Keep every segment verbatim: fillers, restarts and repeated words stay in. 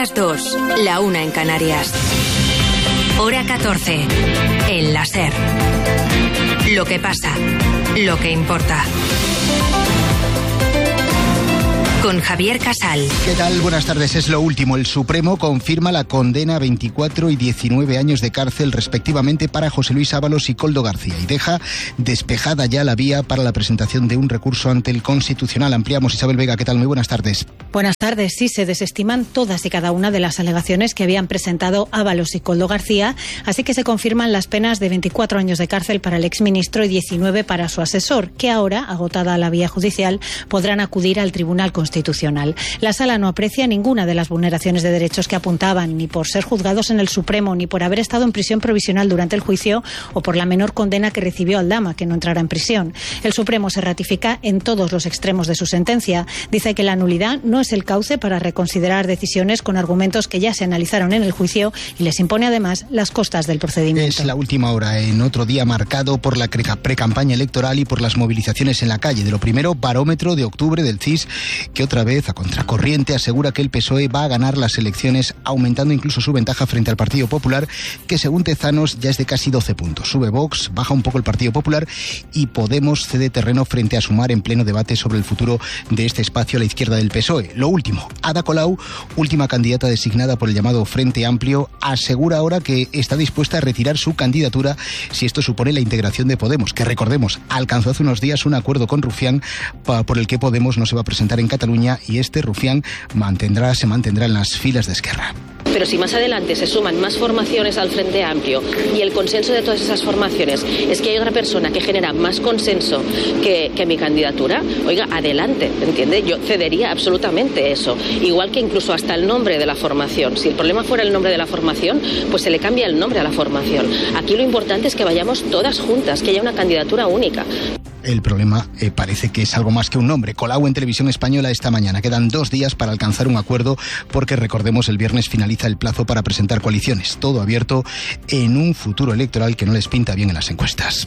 las dos, la una en Canarias. Hora catorce, en la SER. Lo que pasa, lo que importa. Con Javier Casal. ¿Qué tal? Buenas tardes. Es lo último. El Supremo confirma la condena a veinticuatro y diecinueve años de cárcel respectivamente para José Luis Ábalos y Koldo García y deja despejada ya la vía para la presentación de un recurso ante el Constitucional. Ampliamos. Isabel Vega, ¿qué tal? Muy buenas tardes. Buenas tardes. Sí, se desestiman todas y cada una de las alegaciones que habían presentado Ábalos y Koldo García, así que se confirman las penas de veinticuatro años de cárcel para el exministro y diecinueve para su asesor, que ahora, agotada la vía judicial, podrán acudir al Tribunal Constitucional. Constitucional. La Sala no aprecia ninguna de las vulneraciones de derechos que apuntaban, ni por ser juzgados en el Supremo, ni por haber estado en prisión provisional durante el juicio o por la menor condena que recibió Aldama, que no entrará en prisión. El Supremo se ratifica en todos los extremos de su sentencia. Dice que la nulidad no es el cauce para reconsiderar decisiones con argumentos que ya se analizaron en el juicio y les impone además las costas del procedimiento. Es la última hora, en otro día marcado por la precampaña electoral y por las movilizaciones en la calle. De lo primero, barómetro de octubre del C I S, que otra vez, a contracorriente, asegura que el P S O E va a ganar las elecciones, aumentando incluso su ventaja frente al Partido Popular, que según Tezanos ya es de casi doce puntos. Sube Vox, baja un poco el Partido Popular y Podemos cede terreno frente a Sumar en pleno debate sobre el futuro de este espacio a la izquierda del P S O E. Lo último, Ada Colau, última candidata designada por el llamado Frente Amplio, asegura ahora que está dispuesta a retirar su candidatura si esto supone la integración de Podemos, que recordemos, alcanzó hace unos días un acuerdo con Rufián por el que Podemos no se va a presentar en Cataluña y este Rufián mantendrá, se mantendrá en las filas de Esquerra. Pero si más adelante se suman más formaciones al Frente Amplio y el consenso de todas esas formaciones es que hay otra persona que genera más consenso que, que mi candidatura, oiga, adelante, ¿entiende? Yo cedería absolutamente eso. Igual que incluso hasta el nombre de la formación. Si el problema fuera el nombre de la formación, pues se le cambia el nombre a la formación. Aquí lo importante es que vayamos todas juntas, que haya una candidatura única. El problema eh, parece que es algo más que un nombre. Colau en Televisión Española esta mañana. Quedan dos días para alcanzar un acuerdo porque, recordemos, el viernes finaliza el plazo para presentar coaliciones. Todo abierto en un futuro electoral que no les pinta bien en las encuestas.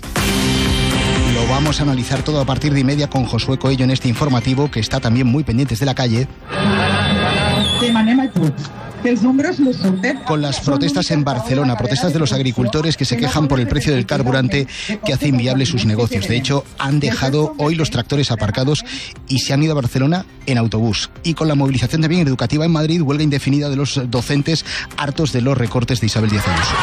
Lo vamos a analizar todo a partir de y media con Josué Coello en este informativo, que está también muy pendientes de la calle. Con las protestas en Barcelona, protestas de los agricultores que se quejan por el precio del carburante que hace inviable sus negocios. De hecho, han dejado hoy los tractores aparcados y se han ido a Barcelona en autobús. Y con la movilización también educativa en Madrid, huelga indefinida de los docentes hartos de los recortes de Isabel Díaz Ayuso.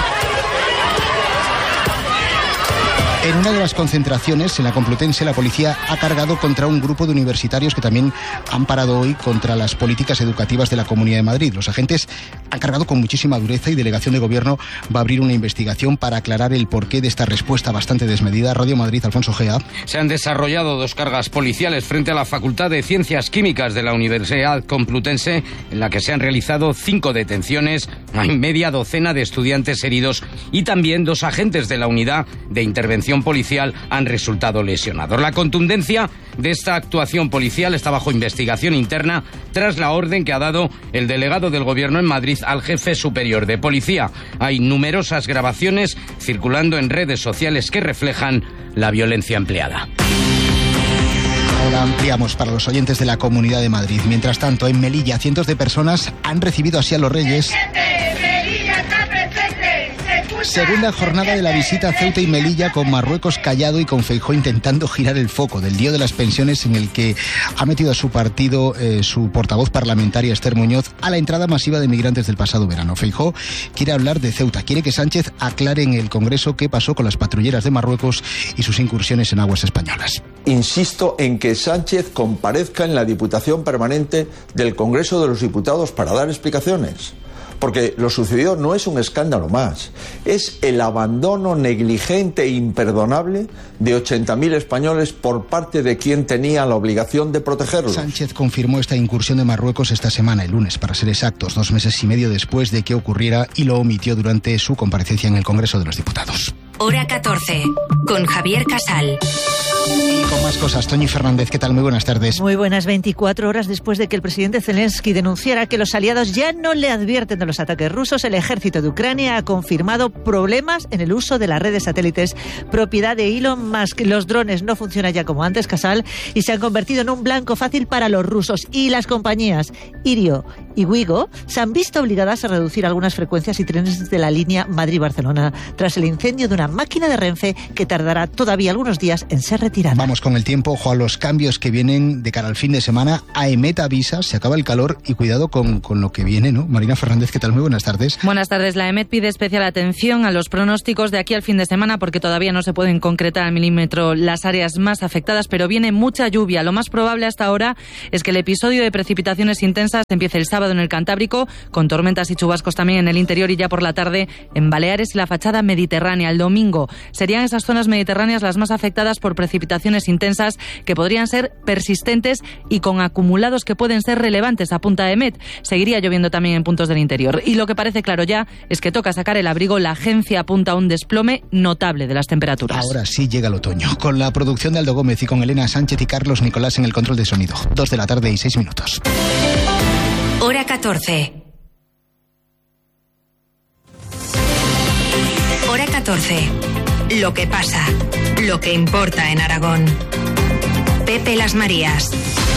En una de las concentraciones, en la Complutense, la policía ha cargado contra un grupo de universitarios que también han parado hoy contra las políticas educativas de la Comunidad de Madrid. Los agentes han cargado con muchísima dureza y Delegación de Gobierno va a abrir una investigación para aclarar el porqué de esta respuesta bastante desmedida. Radio Madrid, Alfonso Gea. Se han desarrollado dos cargas policiales frente a la Facultad de Ciencias Químicas de la Universidad Complutense, en la que se han realizado cinco detenciones, hay media docena de estudiantes heridos y también dos agentes de la Unidad de Intervención Policial han resultado lesionados. La contundencia de esta actuación policial está bajo investigación interna tras la orden que ha dado el delegado del Gobierno en Madrid al jefe superior de policía. Hay numerosas grabaciones circulando en redes sociales que reflejan la violencia empleada. Ahora ampliamos para los oyentes de la Comunidad de Madrid. Mientras tanto, en Melilla, cientos de personas han recibido así a los Reyes. Segunda jornada de la visita a Ceuta y Melilla, con Marruecos callado y con Feijóo intentando girar el foco del lío de las pensiones, en el que ha metido a su partido eh, su portavoz parlamentaria Esther Muñoz a la entrada masiva de migrantes del pasado verano. Feijóo quiere hablar de Ceuta, quiere que Sánchez aclare en el Congreso qué pasó con las patrulleras de Marruecos y sus incursiones en aguas españolas. Insisto en que Sánchez comparezca en la Diputación Permanente del Congreso de los Diputados para dar explicaciones. Porque lo sucedido no es un escándalo más, es el abandono negligente e imperdonable de ochenta mil españoles por parte de quien tenía la obligación de protegerlos. Sánchez confirmó esta incursión de Marruecos esta semana, el lunes, para ser exactos, dos meses y medio después de que ocurriera, y lo omitió durante su comparecencia en el Congreso de los Diputados. Hora catorce, con Javier Casal. Y con más cosas, Toñi Fernández, ¿qué tal? Muy buenas tardes. Muy buenas. veinticuatro horas después de que el presidente Zelensky denunciara que los aliados ya no le advierten de los ataques rusos, el ejército de Ucrania ha confirmado problemas en el uso de las redes satélites propiedad de Elon Musk. Los drones no funcionan ya como antes, Casal, y se han convertido en un blanco fácil para los rusos. Y las compañías Irio y Wigo se han visto obligadas a reducir algunas frecuencias y trenes de la línea Madrid-Barcelona tras el incendio de una máquina de Renfe que tardará todavía algunos días en ser retirada. Vamos con el tiempo, ojo a los cambios que vienen de cara al fin de semana. AEMET avisa, se acaba el calor y cuidado con, con lo que viene, ¿no? Marina Fernández, ¿qué tal? Muy buenas tardes. Buenas tardes. La AEMET pide especial atención a los pronósticos de aquí al fin de semana porque todavía no se pueden concretar al milímetro las áreas más afectadas, pero viene mucha lluvia. Lo más probable hasta ahora es que el episodio de precipitaciones intensas empiece el sábado en el Cantábrico, con tormentas y chubascos también en el interior y ya por la tarde en Baleares y la fachada mediterránea. El domingo serían esas zonas mediterráneas las más afectadas por precipitaciones intensas que podrían ser persistentes y con acumulados que pueden ser relevantes, apunta AEMET. Seguiría lloviendo también en puntos del interior. Y lo que parece claro ya es que toca sacar el abrigo. La agencia apunta a un desplome notable de las temperaturas. Ahora sí llega el otoño. Con la producción de Aldo Gómez y con Elena Sánchez y Carlos Nicolás en el control de sonido. Dos de la tarde y seis minutos. Hora catorce. Hora catorce. Lo que pasa, lo que importa en Aragón. Pepe Las Marías.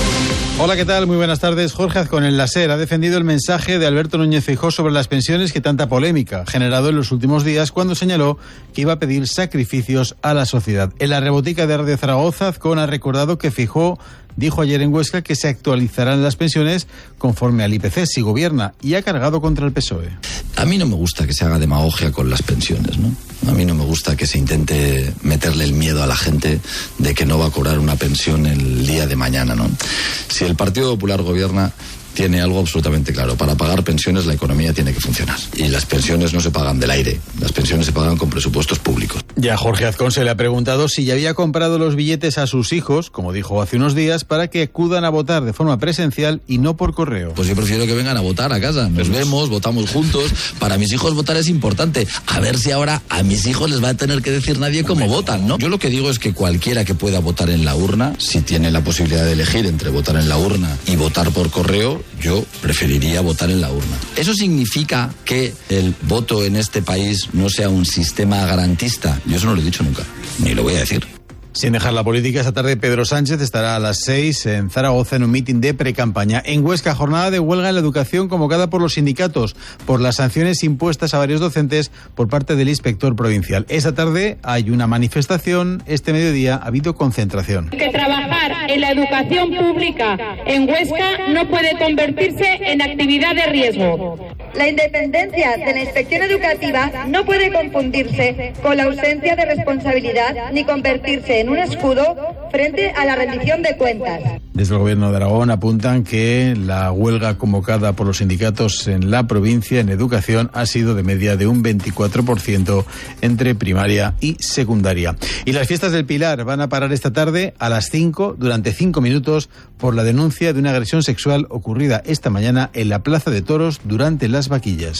Hola, ¿qué tal? Muy buenas tardes. Jorge Azcón en la SER ha defendido el mensaje de Alberto Núñez Feijóo sobre las pensiones que tanta polémica ha generado en los últimos días cuando señaló que iba a pedir sacrificios a la sociedad. En la rebotica de Radio Zaragoza, Azcón ha recordado que Feijóo dijo ayer en Huesca que se actualizarán las pensiones conforme al I P C si gobierna y ha cargado contra el P S O E. A mí no me gusta que se haga demagogia con las pensiones, ¿no? A mí no me gusta que se intente meterle el miedo a la gente de que no va a cobrar una pensión el día de mañana, ¿no? Si el Partido Popular gobierna, tiene algo absolutamente claro. Para pagar pensiones la economía tiene que funcionar. Y las pensiones no se pagan del aire. Las pensiones se pagan con presupuestos públicos. Ya a Jorge Azcón se le ha preguntado si ya había comprado los billetes a sus hijos, como dijo hace unos días, para que acudan a votar de forma presencial y no por correo. Pues yo prefiero que vengan a votar a casa. Nos vemos, votamos juntos. Para mis hijos votar es importante. A ver si ahora a mis hijos les va a tener que decir nadie cómo votan, ¿no? Yo lo que digo es que cualquiera que pueda votar en la urna, si tiene la posibilidad de elegir entre votar en la urna y votar por correo, yo preferiría votar en la urna. ¿Eso significa que el voto en este país no sea un sistema garantista? Yo eso no lo he dicho nunca, ni lo voy a decir. Sin dejar la política, esta tarde Pedro Sánchez estará a las seis en Zaragoza en un mitin de precampaña. En Huesca, jornada de huelga en la educación convocada por los sindicatos por las sanciones impuestas a varios docentes por parte del inspector provincial. Esta tarde hay una manifestación, este mediodía ha habido concentración. Que trabajar en la educación pública en Huesca no puede convertirse en actividad de riesgo. La independencia de la inspección educativa no puede confundirse con la ausencia de responsabilidad ni convertirse en un escudo frente a la rendición de cuentas. Desde el Gobierno de Aragón apuntan que la huelga convocada por los sindicatos en la provincia en educación ha sido de media de un veinticuatro por ciento entre primaria y secundaria. Y las fiestas del Pilar van a parar esta tarde a las cinco durante cinco minutos por la denuncia de una agresión sexual ocurrida esta mañana en la Plaza de Toros durante las vaquillas.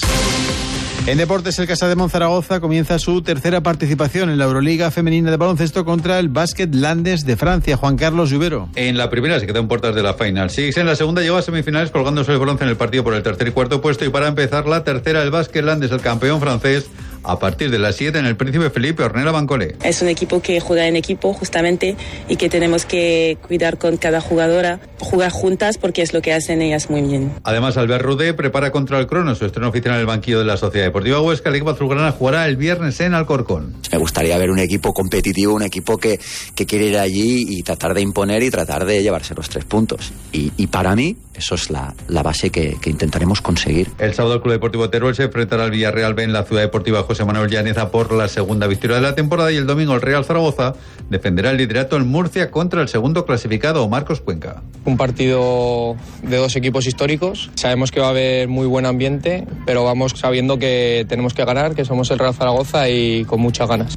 En deportes, el Casa de Monzaragoza comienza su tercera participación en la Euroliga femenina de baloncesto contra el Básquet Landes de Francia. Juan Carlos Lluvero. En la primera se quedó en puertas de la Final Six. En la segunda llegó a semifinales colgándose el bronce en el partido por el tercer y cuarto puesto. Y para empezar la tercera, el Básquet Landes, el campeón francés, a partir de las siete en el Príncipe Felipe Ornella Bancolé. Es un equipo que juega en equipo justamente y que tenemos que cuidar con cada jugadora, jugar juntas porque es lo que hacen ellas muy bien. Además, Albert Rudé prepara contra el Crono su estreno oficial en el banquillo de la Sociedad Deportiva Huesca. El equipo azulgrana jugará el viernes en Alcorcón. Me gustaría ver un equipo competitivo, un equipo que, que quiere ir allí y tratar de imponer y tratar de llevarse los tres puntos. Y, y para mí, eso es la, la base que, que intentaremos conseguir. El sábado el Club Deportivo Teruel se enfrentará al Villarreal B en la Ciudad Deportiva José Manuel Llaneza por la segunda victoria de la temporada y el domingo el Real Zaragoza defenderá el liderato en Murcia contra el segundo clasificado, Marcos Cuenca. Un partido de dos equipos históricos. Sabemos que va a haber muy buen ambiente, pero vamos sabiendo que tenemos que ganar, que somos el Real Zaragoza y con muchas ganas.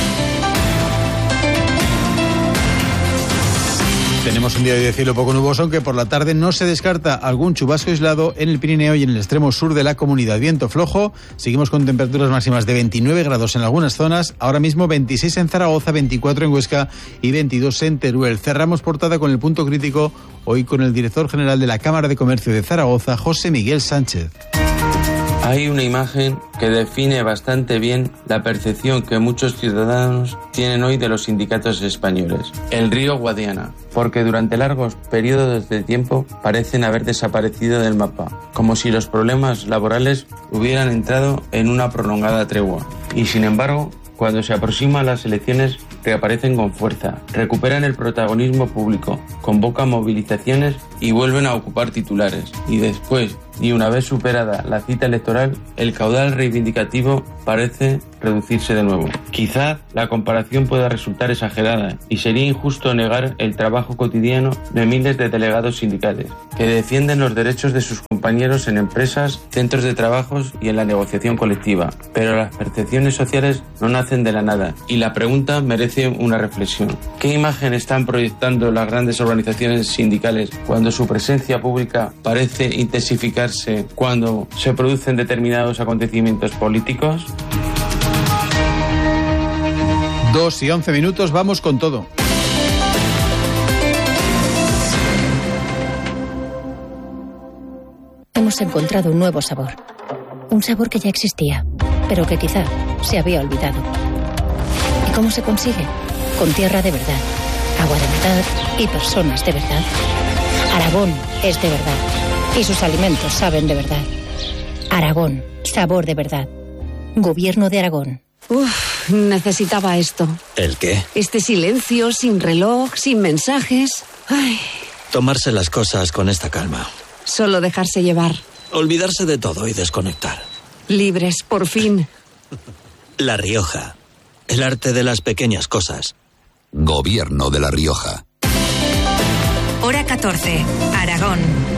Tenemos un día de cielo poco nuboso, aunque por la tarde no se descarta algún chubasco aislado en el Pirineo y en el extremo sur de la comunidad. Viento flojo, seguimos con temperaturas máximas de veintinueve grados en algunas zonas, ahora mismo veintiséis en Zaragoza, veinticuatro en Huesca y veintidós en Teruel. Cerramos portada con el punto crítico, hoy con el director general de la Cámara de Comercio de Zaragoza, José Miguel Sánchez. Hay una imagen que define bastante bien la percepción que muchos ciudadanos tienen hoy de los sindicatos españoles. El río Guadiana, porque durante largos periodos de tiempo parecen haber desaparecido del mapa, como si los problemas laborales hubieran entrado en una prolongada tregua. Y sin embargo, cuando se aproximan las elecciones, reaparecen con fuerza, recuperan el protagonismo público, convocan movilizaciones y vuelven a ocupar titulares. Y después, y una vez superada la cita electoral, el caudal reivindicativo parece reducirse de nuevo. Quizá la comparación pueda resultar exagerada y sería injusto negar el trabajo cotidiano de miles de delegados sindicales que defienden los derechos de sus compañeros en empresas, centros de trabajos y en la negociación colectiva. Pero las percepciones sociales no nacen de la nada y la pregunta merece una reflexión. ¿Qué imagen están proyectando las grandes organizaciones sindicales cuando su presencia pública parece intensificarse cuando se producen determinados acontecimientos políticos? Dos y once minutos, vamos con todo. Hemos encontrado un nuevo sabor. Un sabor que ya existía, pero que quizá se había olvidado. ¿Y cómo se consigue? Con tierra de verdad, agua de verdad y personas de verdad. Aragón es de verdad y sus alimentos saben de verdad. Aragón, sabor de verdad. Gobierno de Aragón. Uf, necesitaba esto. ¿El qué? Este silencio, sin reloj, sin mensajes. Ay. Tomarse las cosas con esta calma. Solo dejarse llevar. Olvidarse de todo y desconectar. Libres, por fin. La Rioja. El arte de las pequeñas cosas. Gobierno de La Rioja. Hora catorce, Aragón.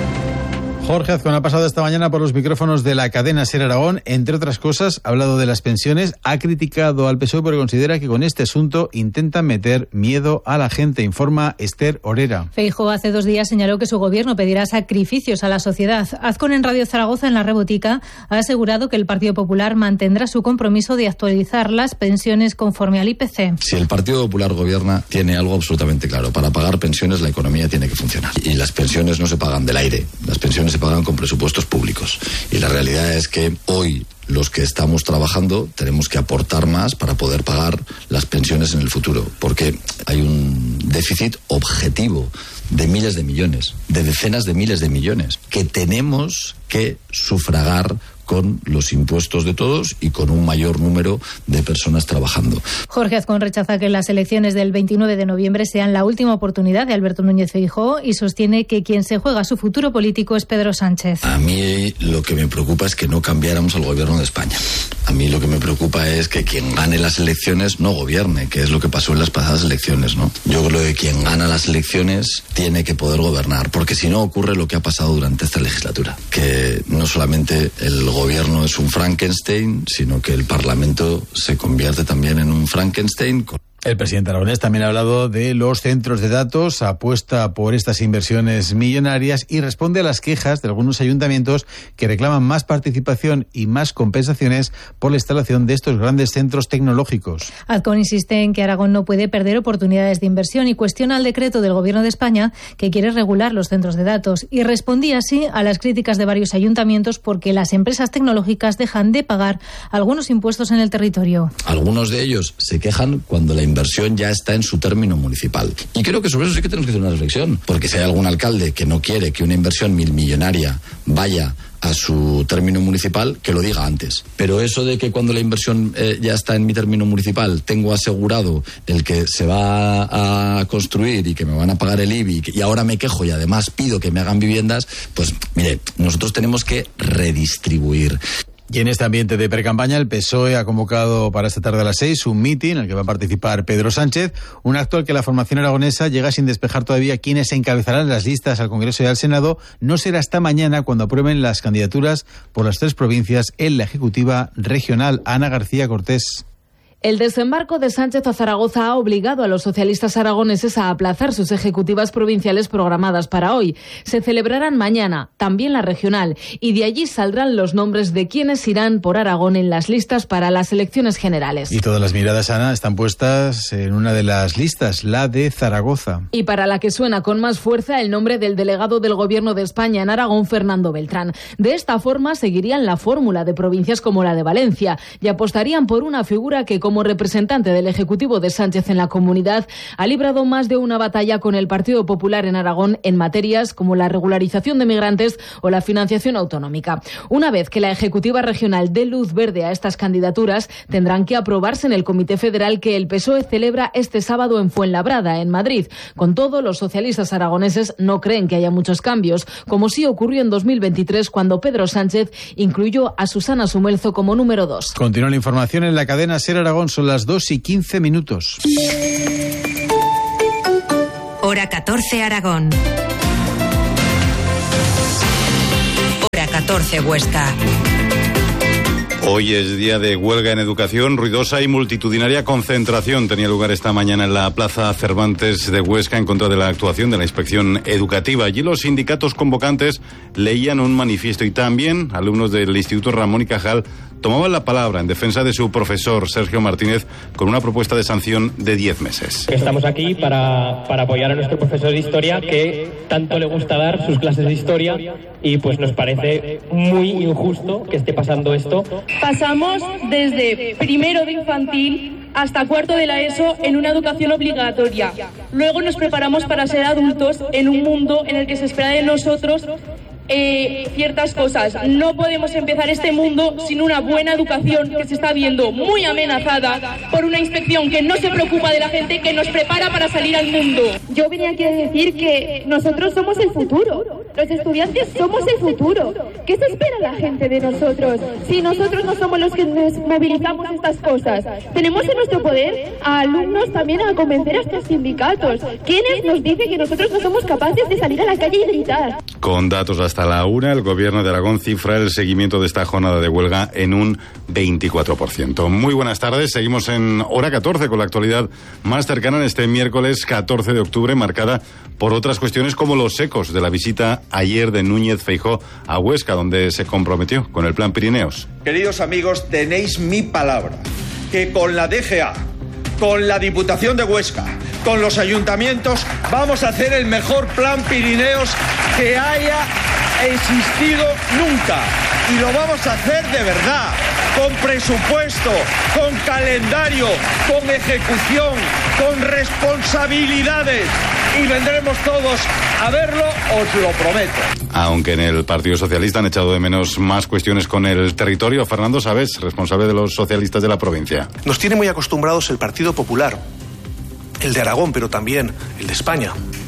Jorge Azcón ha pasado esta mañana por los micrófonos de la cadena SER Aragón. Entre otras cosas, ha hablado de las pensiones, ha criticado al P S O E porque considera que con este asunto intentan meter miedo a la gente, informa Esther Orera. Feijóo hace dos días señaló que su gobierno pedirá sacrificios a la sociedad. Azcón en Radio Zaragoza, en La Rebotica, ha asegurado que el Partido Popular mantendrá su compromiso de actualizar las pensiones conforme al I P C. Si el Partido Popular gobierna, tiene algo absolutamente claro. Para pagar pensiones la economía tiene que funcionar. Y las pensiones no se pagan del aire. Las pensiones se pagan con presupuestos públicos. Y la realidad es que hoy los que estamos trabajando tenemos que aportar más para poder pagar las pensiones en el futuro, porque hay un déficit objetivo de miles de millones, de decenas de miles de millones, que tenemos que sufragar con los impuestos de todos y con un mayor número de personas trabajando. Jorge Azcón rechaza que las elecciones del veintinueve de noviembre sean la última oportunidad de Alberto Núñez Feijóo y sostiene que quien se juega su futuro político es Pedro Sánchez. A mí lo que me preocupa es que no cambiáramos al gobierno de España. A mí lo que me preocupa es que quien gane las elecciones no gobierne, que es lo que pasó en las pasadas elecciones, ¿no? Yo creo que quien gana las elecciones tiene que poder gobernar, porque si no ocurre lo que ha pasado durante esta legislatura, que no solamente el gobierno es un Frankenstein, sino que el Parlamento se convierte también en un Frankenstein. El presidente aragonés también ha hablado de los centros de datos, apuesta por estas inversiones millonarias y responde a las quejas de algunos ayuntamientos que reclaman más participación y más compensaciones por la instalación de estos grandes centros tecnológicos. Azcón insiste en que Aragón no puede perder oportunidades de inversión y cuestiona el decreto del Gobierno de España que quiere regular los centros de datos, y respondía así a las críticas de varios ayuntamientos porque las empresas tecnológicas dejan de pagar algunos impuestos en el territorio. Algunos de ellos se quejan cuando la inversión ya está en su término municipal. Y creo que sobre eso sí que tenemos que hacer una reflexión, porque si hay algún alcalde que no quiere que una inversión mil millonaria vaya a su término municipal, que lo diga antes. Pero eso de que cuando la inversión eh, ya está en mi término municipal, tengo asegurado el que se va a construir y que me van a pagar el I B I y ahora me quejo y además pido que me hagan viviendas, pues mire, nosotros tenemos que redistribuir. Y en este ambiente de precampaña, el P S O E ha convocado para esta tarde a las seis un mitin en el que va a participar Pedro Sánchez, un acto al que la formación aragonesa llega sin despejar todavía quiénes encabezarán las listas al Congreso y al Senado. No será hasta mañana cuando aprueben las candidaturas por las tres provincias en la Ejecutiva Regional. Ana García Cortés. El desembarco de Sánchez a Zaragoza ha obligado a los socialistas aragoneses a aplazar sus ejecutivas provinciales programadas para hoy. Se celebrarán mañana, también la regional, y de allí saldrán los nombres de quienes irán por Aragón en las listas para las elecciones generales. Y todas las miradas, Ana, están puestas en una de las listas, la de Zaragoza. Y para la que suena con más fuerza el nombre del delegado del Gobierno de España en Aragón, Fernando Beltrán. De esta forma seguirían la fórmula de provincias como la de Valencia y apostarían por una figura que, como Como representante del Ejecutivo de Sánchez en la comunidad, ha librado más de una batalla con el Partido Popular en Aragón en materias como la regularización de migrantes o la financiación autonómica. Una vez que la Ejecutiva Regional dé luz verde a estas candidaturas, tendrán que aprobarse en el Comité Federal que el P S O E celebra este sábado en Fuenlabrada, en Madrid. Con todo, los socialistas aragoneses no creen que haya muchos cambios, como sí ocurrió en dos mil veintitrés cuando Pedro Sánchez incluyó a Susana Sumelzo como número dos. Continúa la información en la cadena SER Aragón. Son las dos y quince minutos. Hora catorce Aragón. Hora catorce Huesca. Hoy es día de huelga en educación. Ruidosa y multitudinaria concentración tenía lugar esta mañana en la Plaza Cervantes de Huesca en contra de la actuación de la Inspección Educativa. Allí los sindicatos convocantes leían un manifiesto y también alumnos del Instituto Ramón y Cajal tomaban la palabra en defensa de su profesor, Sergio Martínez, con una propuesta de sanción de diez meses. Estamos aquí para, para apoyar a nuestro profesor de Historia, que tanto le gusta dar sus clases de Historia, y pues nos parece muy injusto que esté pasando esto. Pasamos desde primero de infantil hasta cuarto de la ESO en una educación obligatoria. Luego nos preparamos para ser adultos en un mundo en el que se espera de nosotros Eh, ciertas cosas. No podemos empezar este mundo sin una buena educación que se está viendo muy amenazada por una inspección que no se preocupa de la gente, que nos prepara para salir al mundo. Yo venía aquí a decir que nosotros somos el futuro. Los estudiantes somos el futuro. ¿Qué se espera la gente de nosotros si nosotros no somos los que nos movilizamos estas cosas? Tenemos en nuestro poder a alumnos también a convencer a estos sindicatos. ¿Quiénes nos dicen que nosotros no somos capaces de salir a la calle y gritar? Con datos hasta la una, el Gobierno de Aragón cifra el seguimiento de esta jornada de huelga en un veinticuatro por ciento. Muy buenas tardes, seguimos en Hora catorce con la actualidad más cercana en este miércoles catorce de octubre, marcada por otras cuestiones como los ecos de la visita ayer de Núñez Feijóo a Huesca, donde se comprometió con el Plan Pirineos. Queridos amigos, tenéis mi palabra, que con la D G A, con la Diputación de Huesca, con los ayuntamientos, vamos a hacer el mejor Plan Pirineos que haya existido nunca. Y lo vamos a hacer de verdad, con presupuesto, con calendario, con ejecución, con responsabilidades. Y vendremos todos a verlo, os lo prometo. Aunque en el Partido Socialista han echado de menos más cuestiones con el territorio, Fernando Sabés, responsable de los socialistas de la provincia. Nos tiene muy acostumbrados el Partido Popular, el de Aragón, pero también el de España,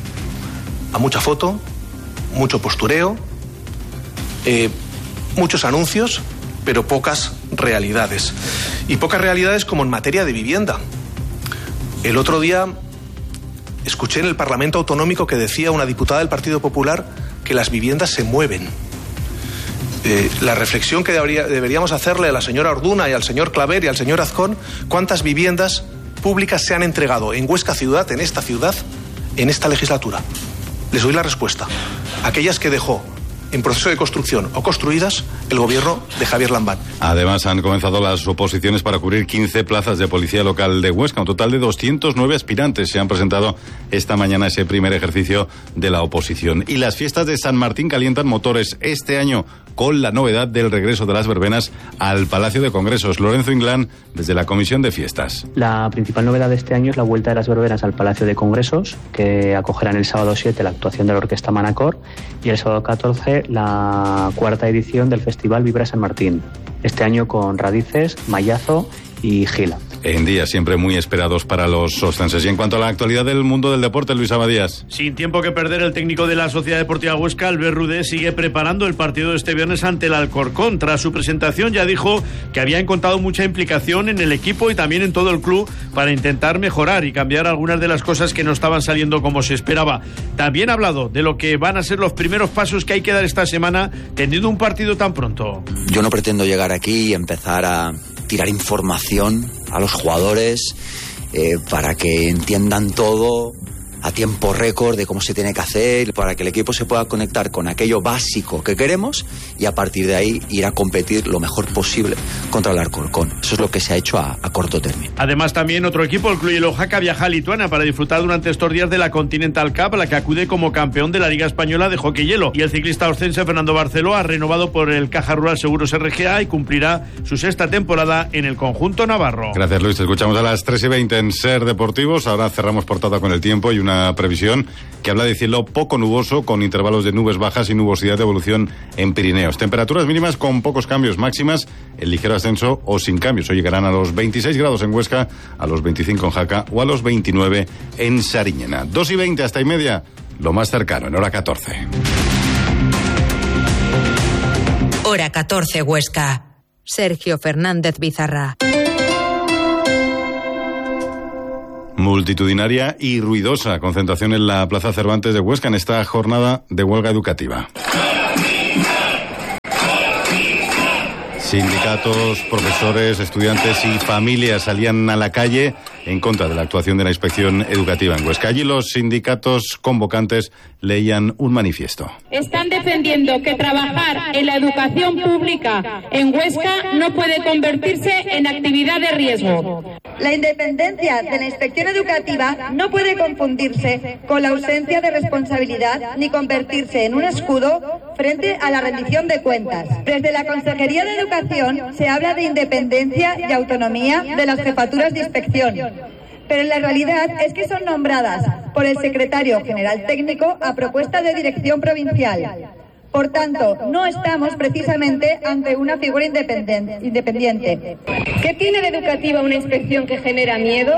a mucha foto, mucho postureo, eh, muchos anuncios, pero pocas realidades. Y pocas realidades como en materia de vivienda. El otro día escuché en el Parlamento Autonómico que decía una diputada del Partido Popular que las viviendas se mueven. Eh, la reflexión que debería, deberíamos hacerle a la señora Orduna y al señor Claver y al señor Azcón: ¿cuántas viviendas públicas se han entregado en Huesca ciudad, en esta ciudad, en esta legislatura? Les doy la respuesta. Aquellas que dejó en proceso de construcción o construidas el gobierno de Javier Lambán. Además, han comenzado las oposiciones para cubrir quince plazas de policía local de Huesca. Un total de doscientos nueve aspirantes se han presentado esta mañana, ese primer ejercicio de la oposición. Y las fiestas de San Martín calientan motores este año con la novedad del regreso de las verbenas al Palacio de Congresos. Lorenzo Inglán, desde la Comisión de Fiestas. La principal novedad de este año es la vuelta de las verbenas al Palacio de Congresos, que acogerán el sábado siete la actuación de la Orquesta Manacor y el sábado catorce la cuarta edición del Festival Vibra San Martín. Este año con Radices, Mayazo y Gila. En días siempre muy esperados para los ostenses. Y en cuanto a la actualidad del mundo del deporte, Luis Abadías. Sin tiempo que perder, el técnico de la Sociedad Deportiva Huesca, Albert Rudé, sigue preparando el partido de este viernes ante el Alcorcón. Tras su presentación ya dijo que había encontrado mucha implicación en el equipo y también en todo el club para intentar mejorar y cambiar algunas de las cosas que no estaban saliendo como se esperaba. También ha hablado de lo que van a ser los primeros pasos que hay que dar esta semana teniendo un partido tan pronto. Yo no pretendo llegar aquí y empezar a tirar información a los jugadores eh, para que entiendan todo a tiempo récord de cómo se tiene que hacer, para que el equipo se pueda conectar con aquello básico que queremos y a partir de ahí ir a competir lo mejor posible contra el Alcorcón. Eso es lo que se ha hecho a, a corto término. Además, también otro equipo, el Club Hielo Jaca, viaja a Lituania para disfrutar durante estos días de la Continental Cup, a la que acude como campeón de la Liga Española de Hockey Hielo. Y el ciclista oscense Fernando Barceló ha renovado por el Caja Rural Seguros R G A y cumplirá su sexta temporada en el conjunto navarro. Gracias, Luis. Te escuchamos a las tres y veinte en Ser Deportivos. Ahora cerramos portada con el tiempo y una previsión que habla de cielo poco nuboso con intervalos de nubes bajas y nubosidad de evolución en Pirineos. Temperaturas mínimas con pocos cambios, máximas en ligero ascenso o sin cambios. Hoy llegarán a los veintiséis grados en Huesca, a los veinticinco en Jaca o a los veintinueve en Sariñena. dos y veinte hasta y media, lo más cercano, en hora catorce. Hora catorce Huesca. Sergio Fernández Bizarra. Multitudinaria y ruidosa concentración en la Plaza Cervantes de Huesca en esta jornada de huelga educativa. Sindicatos, profesores, estudiantes y familias salían a la calle en contra de la actuación de la inspección educativa en Huesca. Allí los sindicatos convocantes leían un manifiesto. Están defendiendo que trabajar en la educación pública en Huesca no puede convertirse en actividad de riesgo. La independencia de la inspección educativa no puede confundirse con la ausencia de responsabilidad ni convertirse en un escudo frente a la rendición de cuentas. Desde la Consejería de Educación se habla de independencia y autonomía de las jefaturas de inspección, pero la realidad es que son nombradas por el secretario general técnico a propuesta de dirección provincial. Por tanto, no estamos precisamente ante una figura independiente. ¿Qué tiene de educativa una inspección que genera miedo?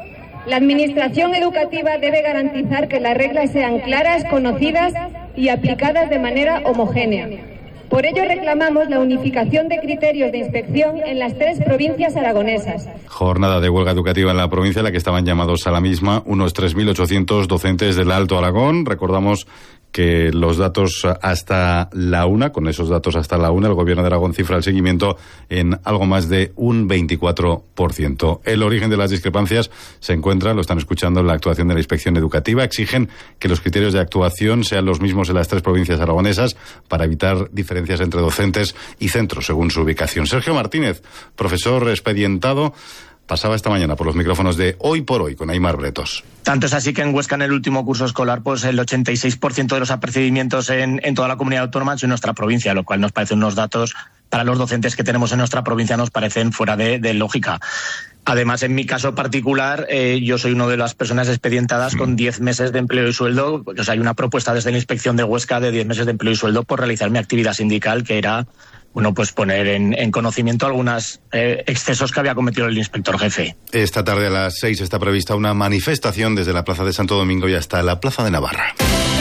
La administración educativa debe garantizar que las reglas sean claras, conocidas y aplicadas de manera homogénea. Por ello reclamamos la unificación de criterios de inspección en las tres provincias aragonesas. Jornada de huelga educativa en la provincia a la que estaban llamados a la misma unos tres mil ochocientos docentes del Alto Aragón. Recordamos que los datos hasta la una, con esos datos hasta la una, el Gobierno de Aragón cifra el seguimiento en algo más de un veinticuatro por ciento. El origen de las discrepancias se encuentra, lo están escuchando, en la actuación de la inspección educativa. Exigen que los criterios de actuación sean los mismos en las tres provincias aragonesas para evitar diferencias entre docentes y centros según su ubicación. Sergio Martínez, profesor expedientado, pasaba esta mañana por los micrófonos de Hoy por Hoy con Aimar Bretos. Tanto es así que en Huesca, en el último curso escolar, pues el ochenta y seis por ciento de los apercibimientos en, en toda la comunidad autónoma son en nuestra provincia, lo cual nos parecen unos datos, para los docentes que tenemos en nuestra provincia, nos parecen fuera de, de lógica. Además, en mi caso particular, eh, yo soy una de las personas expedientadas con diez meses de empleo y sueldo. O sea, hay una propuesta desde la inspección de Huesca de diez meses de empleo y sueldo por realizar mi actividad sindical, que era, bueno, pues poner en, en conocimiento algunos eh, excesos que había cometido el inspector jefe. Esta tarde a las seis está prevista una manifestación desde la Plaza de Santo Domingo y hasta la Plaza de Navarra.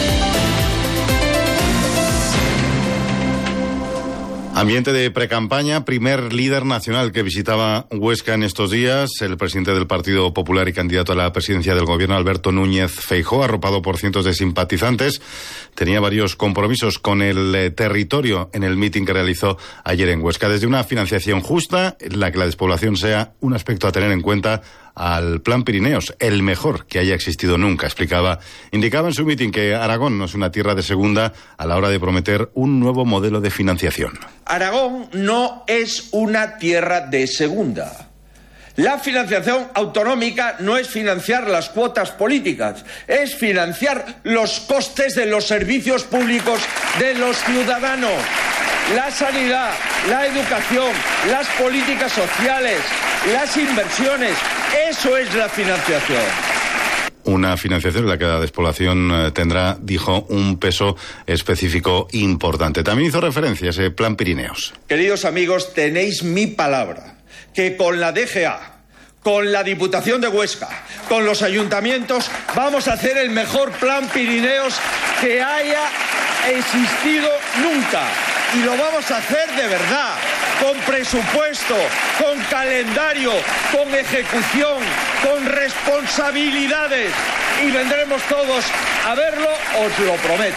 Ambiente de precampaña, primer líder nacional que visitaba Huesca en estos días, el presidente del Partido Popular y candidato a la presidencia del gobierno, Alberto Núñez Feijóo, arropado por cientos de simpatizantes. Tenía varios compromisos con el eh, territorio en el mitin que realizó ayer en Huesca, desde una financiación justa, la que la despoblación sea un aspecto a tener en cuenta, al Plan Pirineos, el mejor que haya existido nunca, explicaba. Indicaba en su mitin que Aragón no es una tierra de segunda a la hora de prometer un nuevo modelo de financiación. Aragón no es una tierra de segunda. La financiación autonómica no es financiar las cuotas políticas, es financiar los costes de los servicios públicos de los ciudadanos. La sanidad, la educación, las políticas sociales, las inversiones, eso es la financiación. Una financiación en la que la despoblación eh, tendrá, dijo, un peso específico importante. También hizo referencia a ese Plan Pirineos. Queridos amigos, tenéis mi palabra, que con la D G A, con la Diputación de Huesca, con los ayuntamientos, vamos a hacer el mejor Plan Pirineos que haya existido nunca. Y lo vamos a hacer de verdad, con presupuesto, con calendario, con ejecución, con responsabilidades. Y vendremos todos a verlo, os lo prometo.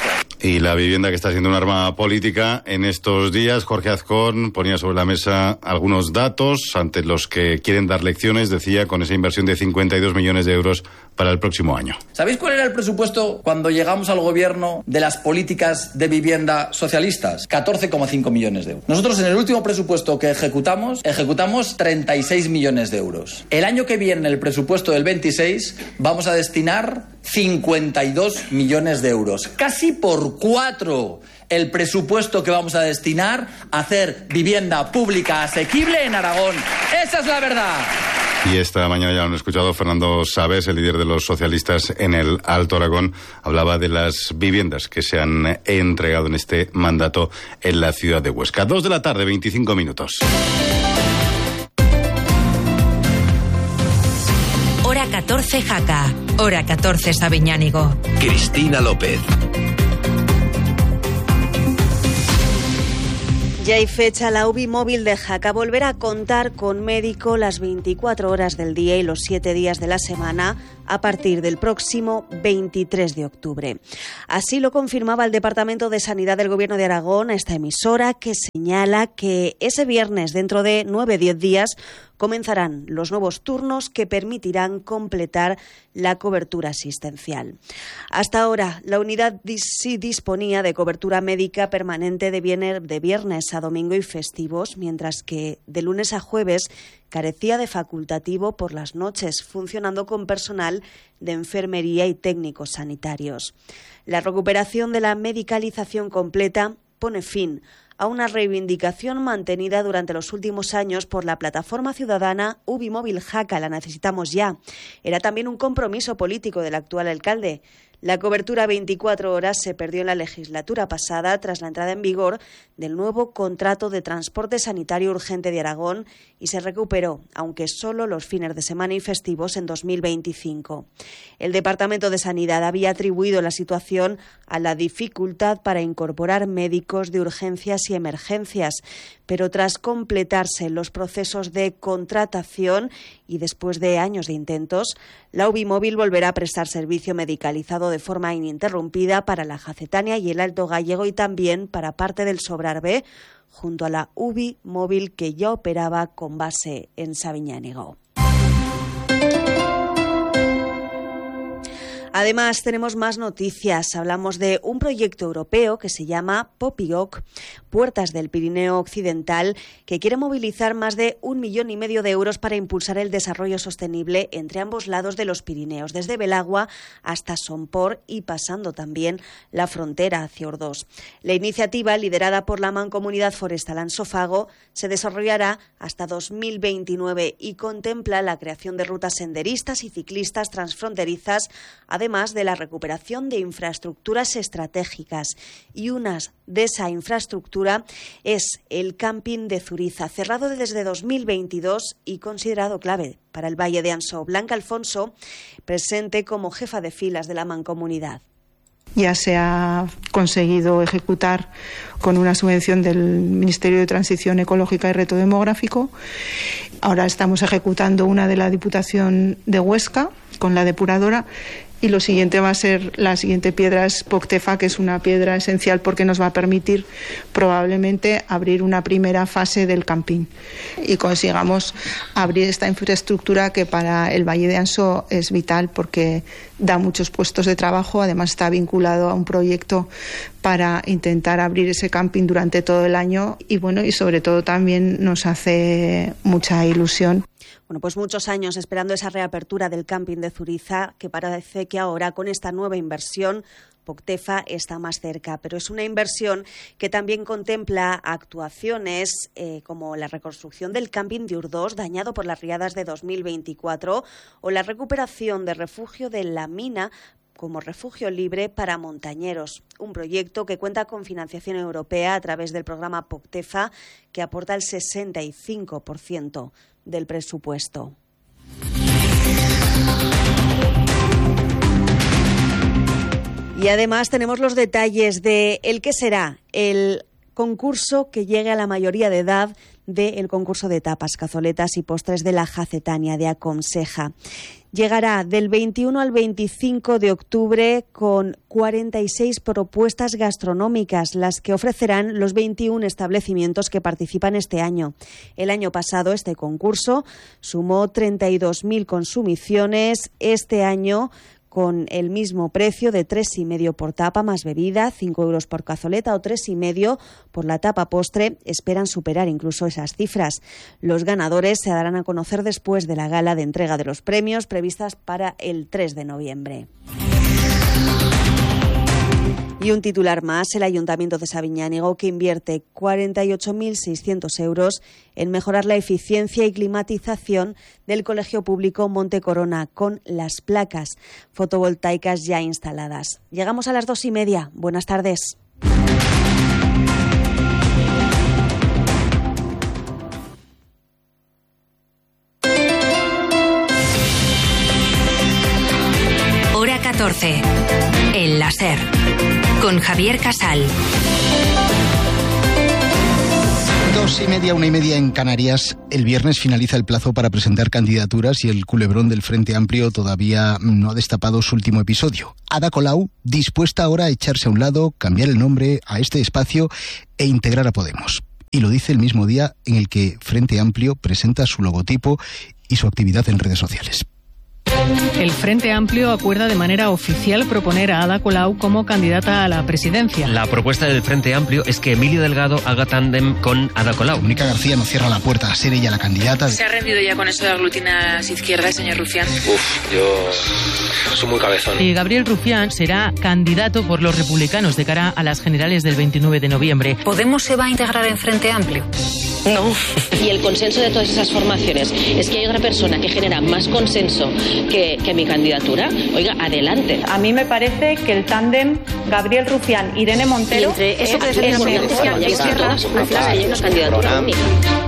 Y la vivienda que está siendo un arma política en estos días. Jorge Azcón ponía sobre la mesa algunos datos ante los que quieren dar lecciones, decía, con esa inversión de cincuenta y dos millones de euros para el próximo año. ¿Sabéis cuál era el presupuesto cuando llegamos al gobierno de las políticas de vivienda socialistas? catorce coma cinco millones de euros. Nosotros en el último presupuesto que ejecutamos, ejecutamos treinta y seis millones de euros. El año que viene, el presupuesto del veintiséis, vamos a destinar cincuenta y dos millones de euros. Casi por cuatro el presupuesto que vamos a destinar a hacer vivienda pública asequible en Aragón. ¡Esa es la verdad! Y esta mañana ya lo han escuchado, Fernando Sabés, el líder de los socialistas en el Alto Aragón, hablaba de las viviendas que se han entregado en este mandato en la ciudad de Huesca. Dos de la tarde, veinticinco minutos. Hora catorce Jaca, hora catorce Sabiñánigo. Cristina López. Ya hay fecha, la UBI móvil de Jaca volverá a contar con médico las veinticuatro horas del día y los siete días de la semana a partir del próximo veintitrés de octubre. Así lo confirmaba el Departamento de Sanidad del Gobierno de Aragón a esta emisora, que señala que ese viernes, dentro de nueve a diez días, comenzarán los nuevos turnos que permitirán completar la cobertura asistencial. Hasta ahora, la unidad sí disponía de cobertura médica permanente de viernes a domingo y festivos, mientras que de lunes a jueves carecía de facultativo por las noches, funcionando con personal de enfermería y técnicos sanitarios. La recuperación de la medicalización completa pone fin a una reivindicación mantenida durante los últimos años por la plataforma ciudadana UBI Móvil Jaca, la necesitamos ya. Era también un compromiso político del actual alcalde. La cobertura veinticuatro horas se perdió en la legislatura pasada tras la entrada en vigor del nuevo contrato de transporte sanitario urgente de Aragón y se recuperó, aunque solo los fines de semana y festivos, en dos mil veinticinco. El Departamento de Sanidad había atribuido la situación a la dificultad para incorporar médicos de urgencias y emergencias, pero tras completarse los procesos de contratación y después de años de intentos, la UBI Móvil volverá a prestar servicio medicalizado de forma ininterrumpida para la Jacetania y el Alto Gallego y también para parte del Sobrarbe, junto a la UBI Móvil que ya operaba con base en Sabiñánigo. Además, tenemos más noticias. Hablamos de un proyecto europeo que se llama POPIOC, Puertas del Pirineo Occidental, que quiere movilizar más de un millón y medio de euros para impulsar el desarrollo sostenible entre ambos lados de los Pirineos, desde Belagua hasta Somport y pasando también la frontera hacia Ordós. La iniciativa, liderada por la Mancomunidad Forestal Ansofago, se desarrollará hasta dos mil veintinueve y contempla la creación de rutas senderistas y ciclistas transfronterizas, además de la recuperación de infraestructuras estratégicas. Y una de esa infraestructura es el camping de Zuriza, cerrado desde dos mil veintidós y considerado clave para el Valle de Ansó. Blanca Alfonso, presente como jefa de filas de la Mancomunidad. Ya se ha conseguido ejecutar con una subvención del Ministerio de Transición Ecológica y Reto Demográfico. Ahora estamos ejecutando una de la Diputación de Huesca con la depuradora. Y lo siguiente va a ser, la siguiente piedra es Poctefa, que es una piedra esencial porque nos va a permitir probablemente abrir una primera fase del camping y consigamos abrir esta infraestructura que para el Valle de Ansó es vital porque da muchos puestos de trabajo. Además está vinculado a un proyecto para intentar abrir ese camping durante todo el año y bueno, y sobre todo también nos hace mucha ilusión. Bueno, pues muchos años esperando esa reapertura del camping de Zuriza, que parece que ahora con esta nueva inversión Poctefa está más cerca, pero es una inversión que también contempla actuaciones eh, como la reconstrucción del camping de Urdós, dañado por las riadas de dos mil veinticuatro, o la recuperación del refugio de La Mina como refugio libre para montañeros, un proyecto que cuenta con financiación europea a través del programa Poctefa, que aporta el sesenta y cinco por ciento del presupuesto. Y además tenemos los detalles de el que será el concurso que llegue a la mayoría de edad del concurso de tapas, cazoletas y postres de la Jacetania de Aconseja. Llegará del veintiuno al veinticinco de octubre con cuarenta y seis propuestas gastronómicas, las que ofrecerán los veintiún establecimientos que participan este año. El año pasado este concurso sumó treinta y dos mil consumiciones. Este año, con el mismo precio de tres y medio por tapa más bebida, cinco euros por cazoleta o tres y medio por la tapa postre, esperan superar incluso esas cifras. Los ganadores se darán a conocer después de la gala de entrega de los premios previstas para el tres de noviembre. Y un titular más, el Ayuntamiento de Sabiñánigo, que invierte cuarenta y ocho mil seiscientos euros en mejorar la eficiencia y climatización del Colegio Público Monte Corona, con las placas fotovoltaicas ya instaladas. Llegamos a las dos y media. Buenas tardes. Hora catorce. El láser. Con Javier Casal. Dos y media, una y media en Canarias. El viernes finaliza el plazo para presentar candidaturas y el culebrón del Frente Amplio todavía no ha destapado su último episodio. Ada Colau, dispuesta ahora a echarse a un lado, cambiar el nombre a este espacio e integrar a Podemos. Y lo dice el mismo día en el que Frente Amplio presenta su logotipo y su actividad en redes sociales. El Frente Amplio acuerda de manera oficial proponer a Ada Colau como candidata a la presidencia. La propuesta del Frente Amplio es que Emilio Delgado haga tándem con Ada Colau. Mónica García no cierra la puerta a ser ella la candidata. ¿Se ha rendido ya con eso de aglutinar a las izquierdas, señor Rufián? Uf, yo soy muy cabezón. Y Gabriel Rufián será candidato por los republicanos de cara a las generales del veintinueve de noviembre. ¿Podemos se va a integrar en Frente Amplio? No. Y el consenso de todas esas formaciones es que hay otra persona que genera más consenso que, que mi candidatura. Oiga, adelante. A mí me parece que el tándem Gabriel Rufián, Irene Montero, entre eso que es una candidatura única.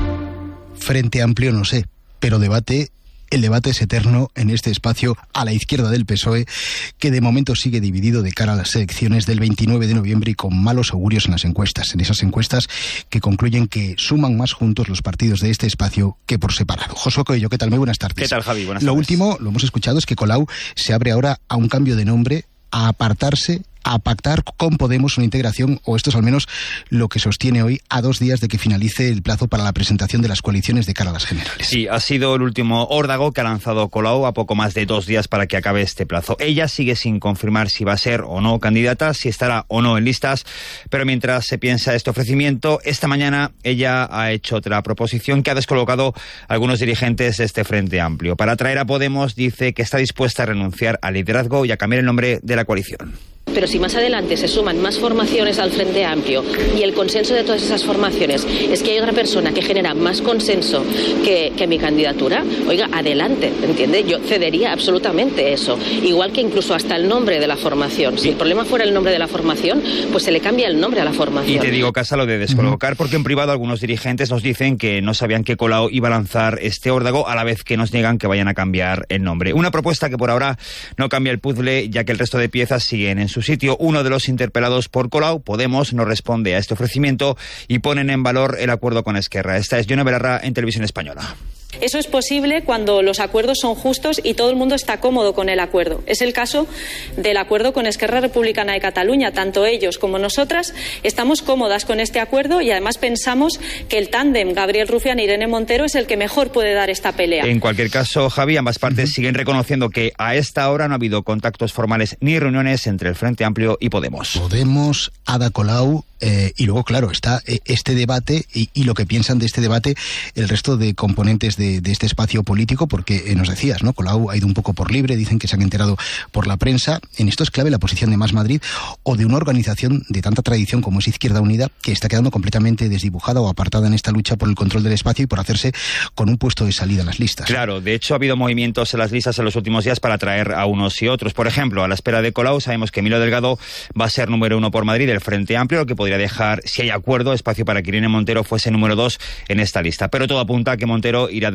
Frente Amplio no sé, pero debate. El debate es eterno en este espacio a la izquierda del P S O E, que de momento sigue dividido de cara a las elecciones del veintinueve de noviembre y con malos augurios en las encuestas, en esas encuestas que concluyen que suman más juntos los partidos de este espacio que por separado. Josué Coello, ¿qué tal? Muy buenas tardes. ¿Qué tal, Javi? Buenas Lo tardes. último, lo hemos escuchado, es que Colau se abre ahora a un cambio de nombre, a apartarse, a pactar con Podemos una integración, o esto es al menos lo que sostiene hoy, a dos días de que finalice el plazo para la presentación de las coaliciones de cara a las generales. Sí, ha sido el último órdago que ha lanzado Colau a poco más de dos días para que acabe este plazo. Ella sigue sin confirmar si va a ser o no candidata, si estará o no en listas, pero mientras se piensa este ofrecimiento, esta mañana ella ha hecho otra proposición que ha descolocado a algunos dirigentes de este Frente Amplio. Para atraer a Podemos, dice que está dispuesta a renunciar al liderazgo y a cambiar el nombre de la coalición. Pero si más adelante se suman más formaciones al Frente Amplio y el consenso de todas esas formaciones es que hay otra persona que genera más consenso que, que mi candidatura, oiga, adelante, ¿entiende? Yo cedería absolutamente eso. Igual que incluso hasta el nombre de la formación. Si el problema fuera el nombre de la formación, pues se le cambia el nombre a la formación. Y te digo, Casa, lo de descolocar, porque en privado algunos dirigentes nos dicen que no sabían que Colau iba a lanzar este órdago, a la vez que nos niegan que vayan a cambiar el nombre. Una propuesta que por ahora no cambia el puzzle, ya que el resto de piezas siguen en su sitio. Uno de los interpelados por Colau, Podemos, no responde a este ofrecimiento y ponen en valor el acuerdo con Esquerra. Esta es Yone Belarra en Televisión Española. Eso es posible cuando los acuerdos son justos y todo el mundo está cómodo con el acuerdo. Es el caso del acuerdo con Esquerra Republicana de Cataluña. Tanto ellos como nosotras estamos cómodas con este acuerdo y además pensamos que el tándem Gabriel Rufián e Irene Montero es el que mejor puede dar esta pelea. En cualquier caso, Javi, ambas partes uh-huh. siguen reconociendo que a esta hora no ha habido contactos formales ni reuniones entre el Frente Amplio y Podemos. Podemos, Ada Colau, eh, y luego, claro, está eh, este debate y, y lo que piensan de este debate el resto de componentes de, de este espacio político, porque eh, nos decías, ¿no? Colau ha ido un poco por libre, dicen que se han enterado por la prensa. En esto es clave la posición de Más Madrid o de una organización de tanta tradición como es Izquierda Unida, que está quedando completamente desdibujada o apartada en esta lucha por el control del espacio y por hacerse con un puesto de salida en las listas. Claro, de hecho ha habido movimientos en las listas en los últimos días para atraer a unos y otros. Por ejemplo, a la espera de Colau sabemos que Emilio Delgado va a ser número uno por Madrid del Frente Amplio, lo que podría dejar, si hay acuerdo, espacio para que Irene Montero fuese número dos en esta lista. Pero todo apunta a que Montero irá de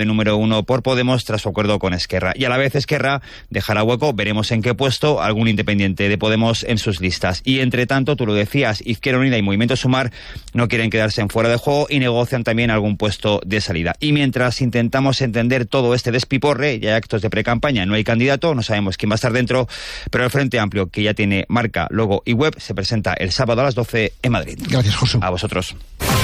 de número uno por Podemos tras su acuerdo con Esquerra. Y a la vez Esquerra dejará hueco, veremos en qué puesto, algún independiente de Podemos en sus listas. Y entre tanto, tú lo decías, Izquierda Unida y Movimiento Sumar no quieren quedarse en fuera de juego y negocian también algún puesto de salida. Y mientras intentamos entender todo este despiporre, ya hay actos de precampaña, no hay candidato, no sabemos quién va a estar dentro, pero el Frente Amplio, que ya tiene marca, logo y web, se presenta el sábado a las doce en Madrid. Gracias, Josu. A vosotros.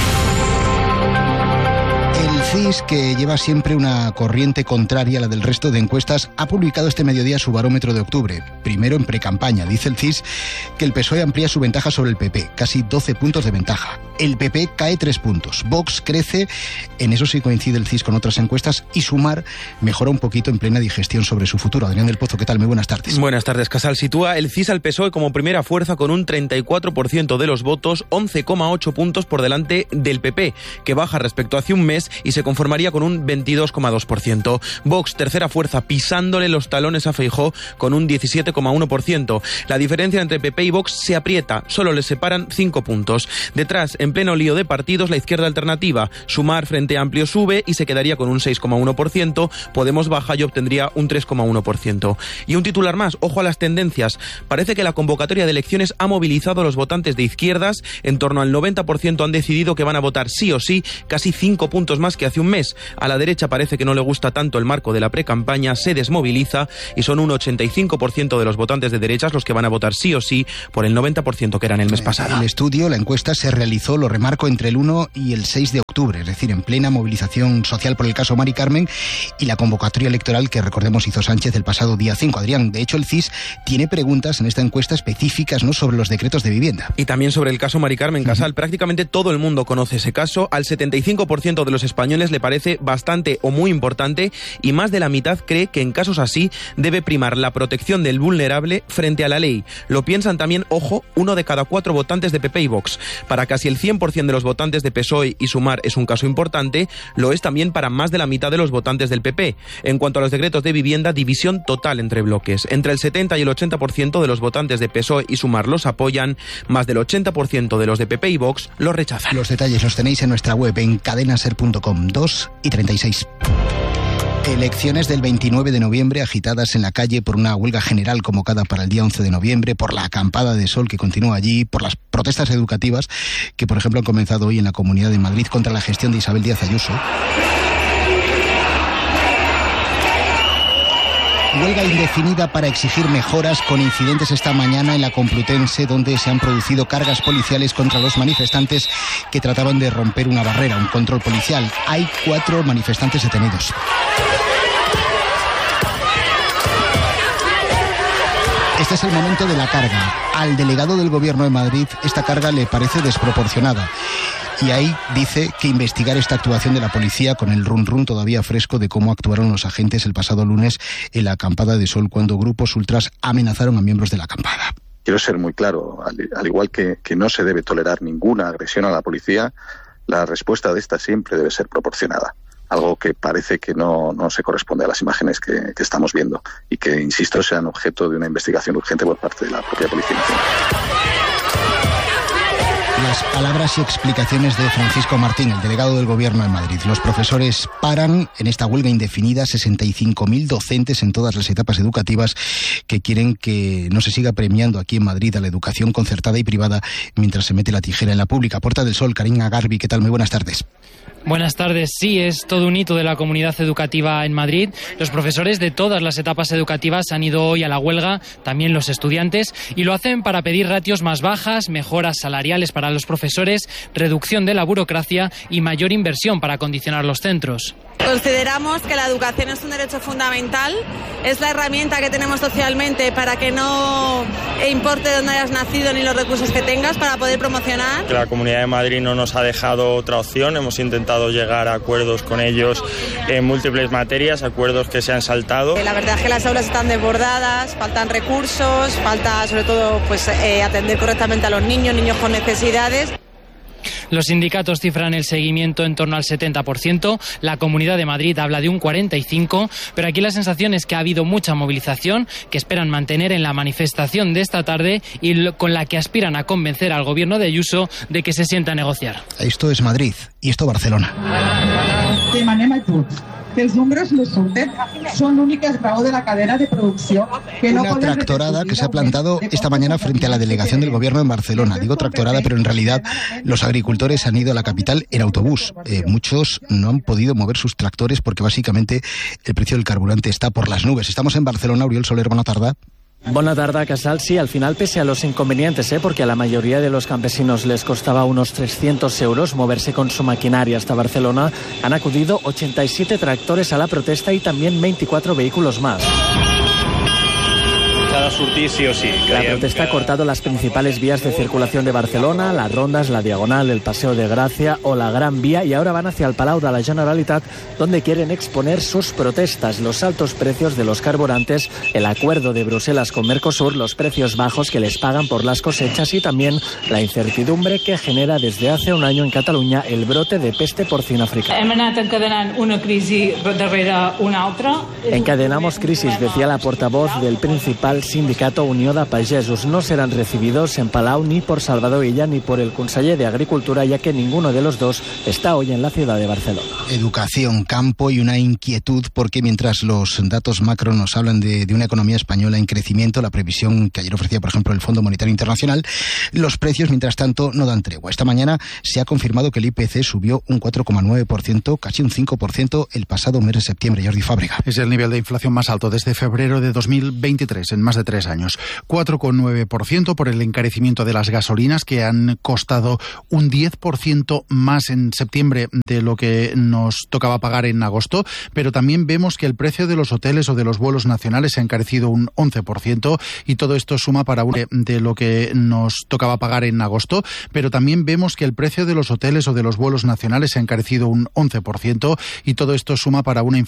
El C I S, que lleva siempre una corriente contraria a la del resto de encuestas, ha publicado este mediodía su barómetro de octubre. Primero en precampaña. Dice el C I S que el P S O E amplía su ventaja sobre el P P, casi doce puntos de ventaja. El P P cae tres puntos. Vox crece, en eso sí coincide el C I S con otras encuestas, y Sumar mejora un poquito en plena digestión sobre su futuro. Adrián del Pozo, ¿qué tal? Muy buenas tardes. Buenas tardes, Casal. Sitúa el C I S al P S O E como primera fuerza con un treinta y cuatro por ciento de los votos, once coma ocho puntos por delante del P P, que baja respecto a hace un mes y se conformaría con un veintidós coma dos por ciento. Vox, tercera fuerza, pisándole los talones a Feijóo con un diecisiete coma uno por ciento. La diferencia entre P P y Vox se aprieta, solo les separan cinco puntos. Detrás, en pleno lío de partidos, la izquierda alternativa. Sumar, Frente Amplio sube y se quedaría con un seis coma uno por ciento. Podemos baja y obtendría un tres coma uno por ciento. Y un titular más, ojo a las tendencias. Parece que la convocatoria de elecciones ha movilizado a los votantes de izquierdas. En torno al noventa por ciento han decidido que van a votar sí o sí, casi cinco puntos más que hace un mes. A la derecha parece que no le gusta tanto el marco de la precampaña, se desmoviliza y son un ochenta y cinco por ciento de los votantes de derechas los que van a votar sí o sí por el noventa por ciento que eran el mes pasado. El estudio, la encuesta, se realizó, lo remarco, entre el uno y el seis de octubre, es decir, en plena movilización social por el caso Mari Carmen y la convocatoria electoral que, recordemos, hizo Sánchez el pasado día cinco. Adrián, de hecho, el C I S tiene preguntas en esta encuesta específicas, ¿no?, sobre los decretos de vivienda. Y también sobre el caso Mari Carmen, Casal. Uh-huh. Prácticamente todo el mundo conoce ese caso. Al setenta y cinco por ciento de los españoles le parece bastante o muy importante y más de la mitad cree que en casos así debe primar la protección del vulnerable frente a la ley. Lo piensan también, ojo, uno de cada cuatro votantes de P P y Vox. Para casi el cien por ciento de los votantes de P S O E y Sumar es un caso importante, lo es también para más de la mitad de los votantes del P P. En cuanto a los decretos de vivienda, división total entre bloques. Entre el setenta y el ochenta por ciento de los votantes de P S O E y Sumar los apoyan, más del ochenta por ciento de los de P P y Vox los rechazan. Los detalles los tenéis en nuestra web en cadenaser punto com. dos y treinta y seis. Elecciones del veintinueve de noviembre, agitadas en la calle por una huelga general convocada para el día once de noviembre, por la acampada de sol que continúa allí, por las protestas educativas que, por ejemplo, han comenzado hoy en la Comunidad de Madrid contra la gestión de Isabel Díaz Ayuso. Huelga indefinida para exigir mejoras, con incidentes esta mañana en la Complutense, donde se han producido cargas policiales contra los manifestantes que trataban de romper una barrera, un control policial. Hay cuatro manifestantes detenidos. Este es el momento de la carga. Al delegado del Gobierno de Madrid esta carga le parece desproporcionada. Y ahí dice que investigar esta actuación de la policía, con el run run todavía fresco de cómo actuaron los agentes el pasado lunes en la acampada de Sol, cuando grupos ultras amenazaron a miembros de la acampada. Quiero ser muy claro, al, al igual que, que no se debe tolerar ninguna agresión a la policía, la respuesta de esta siempre debe ser proporcionada. Algo que parece que no, no se corresponde a las imágenes que, que estamos viendo y que, insisto, sean objeto de una investigación urgente por parte de la propia Policía Nacional. Las palabras y explicaciones de Francisco Martín, el delegado del Gobierno de Madrid. Los profesores paran en esta huelga indefinida, sesenta y cinco mil docentes en todas las etapas educativas que quieren que no se siga premiando aquí en Madrid a la educación concertada y privada mientras se mete la tijera en la pública. Puerta del Sol, Karina Garbi, ¿qué tal? Muy buenas tardes. Buenas tardes. Sí, es todo un hito de la comunidad educativa en Madrid. Los profesores de todas las etapas educativas han ido hoy a la huelga, también los estudiantes, y lo hacen para pedir ratios más bajas, mejoras salariales para los profesores, reducción de la burocracia y mayor inversión para acondicionar los centros. Consideramos que la educación es un derecho fundamental, es la herramienta que tenemos socialmente para que no importe dónde hayas nacido ni los recursos que tengas para poder promocionar. La Comunidad de Madrid no nos ha dejado otra opción, hemos intentado llegar a acuerdos con ellos en múltiples materias, acuerdos que se han saltado. La verdad es que las aulas están desbordadas, faltan recursos, falta sobre todo pues eh, atender correctamente a los niños, niños con necesidades. Los sindicatos cifran el seguimiento en torno al setenta por ciento, la Comunidad de Madrid habla de un cuarenta y cinco por ciento, pero aquí la sensación es que ha habido mucha movilización que esperan mantener en la manifestación de esta tarde y con la que aspiran a convencer al Gobierno de Ayuso de que se sienta a negociar. Esto es Madrid y esto Barcelona. que els números les surten, són l'únic esglaó de la cadena de producció que no Una tractorada que se ha plantado esta mañana frente a la delegación del gobierno en Barcelona. Digo tractorada, pero en realidad los agricultores han ido a la capital en autobús. Eh, muchos no han podido mover sus tractores porque básicamente el precio del carburante está por las nubes. Estamos en Barcelona. Oriol Soler, buena tarde. Buena tarde, Casal. Sí, al final, pese a los inconvenientes, ¿eh? porque a la mayoría de los campesinos les costaba unos trescientos euros moverse con su maquinaria hasta Barcelona, han acudido ochenta y siete tractores a la protesta y también veinticuatro vehículos más. Sortir sí o sí. La protesta ha cortado las principales vías de circulación de Barcelona, las Rondas, la Diagonal, el Paseo de Gracia o la Gran Vía, y ahora van hacia el Palau de la Generalitat, donde quieren exponer sus protestas, los altos precios de los carburantes, el acuerdo de Bruselas con Mercosur, los precios bajos que les pagan por las cosechas y también la incertidumbre que genera desde hace un año en Cataluña el brote de peste porcina africana. Hem anat encadenant una crisi darrere una altra. Encadenamos crisis, decía la portavoz del principal sindicato Unió de Pagesos. No serán recibidos en Palau ni por Salvador Illa ni por el conseller de Agricultura, ya que ninguno de los dos está hoy en la ciudad de Barcelona. Educación, campo y una inquietud, porque mientras los datos macro nos hablan de, de una economía española en crecimiento, la previsión que ayer ofrecía, por ejemplo, el Fondo Monetario Internacional, los precios, mientras tanto, no dan tregua. Esta mañana se ha confirmado que el I P C subió un cuatro coma nueve por ciento, casi un cinco por ciento el pasado mes de septiembre. Jordi Fábrega. Es el nivel de inflación más alto desde febrero de dos mil veintitrés, en más de tres años. cuatro coma nueve por ciento por el encarecimiento de las gasolinas, que han costado un diez por ciento más en septiembre de lo que nos tocaba pagar en agosto, pero también vemos que el precio de los hoteles o de los vuelos nacionales se ha encarecido un once por ciento y todo esto suma para un de lo que nos tocaba pagar en agosto, pero también vemos que el precio de los hoteles o de los vuelos nacionales se ha encarecido un once por ciento y todo esto suma para una